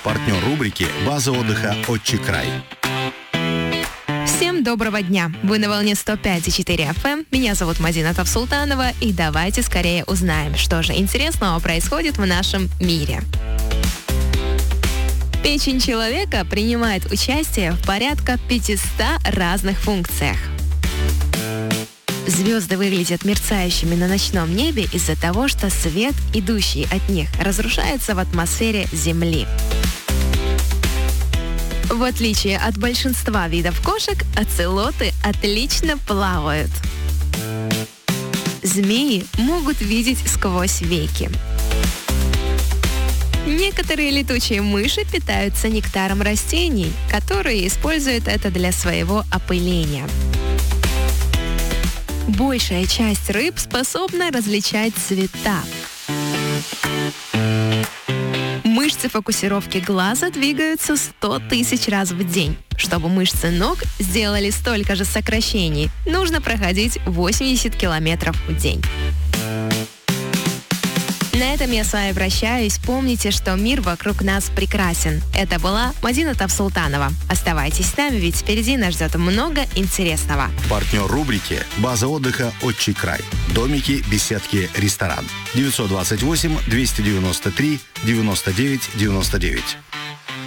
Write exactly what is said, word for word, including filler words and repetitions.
Партнер рубрики «База отдыха «Отчий край». Всем доброго дня! Вы на волне сто пять и четыре эф эм. Меня зовут Мадина Тавсултанова. И давайте скорее узнаем, что же интересного происходит в нашем мире. Печень человека принимает участие в порядка пятьсот разных функциях. Звезды выглядят мерцающими на ночном небе из-за того, что свет, идущий от них, разрушается в атмосфере Земли. В отличие от большинства видов кошек, оцелоты отлично плавают. Змеи могут видеть сквозь веки. Некоторые летучие мыши питаются нектаром растений, которые используют это для своего опыления. Большая часть рыб способна различать цвета. Мышцы фокусировки глаза двигаются сто тысяч раз в день. Чтобы мышцы ног сделали столько же сокращений, нужно проходить восемьдесят километров в день. На этом я с вами прощаюсь. Помните, что мир вокруг нас прекрасен. Это была Мадина Тавсултанова. Оставайтесь с нами, ведь впереди нас ждет много интересного. Партнер рубрики «База отдыха «Отчий край». Домики, беседки, ресторан. девятьсот двадцать восемь двести девяносто три девяносто девять девяносто девять.